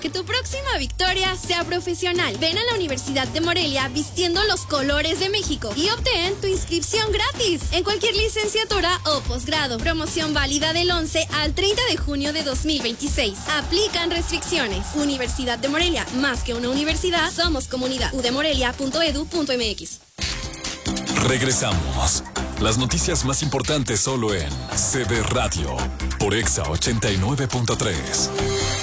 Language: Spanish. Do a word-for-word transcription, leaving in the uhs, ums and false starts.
que tu próxima victoria sea profesional. Ven a la Universidad de Morelia vistiendo los colores de México y obtén tu inscripción gratis en cualquier licenciatura o posgrado. Promoción válida del once al treinta de junio de dos mil veintiséis. Aplican restricciones. Universidad de Morelia, más que una universidad, somos comunidad. u de morelia punto edu punto m x. Regresamos. Las noticias más importantes solo en C B Radio por Exa ochenta y nueve punto tres.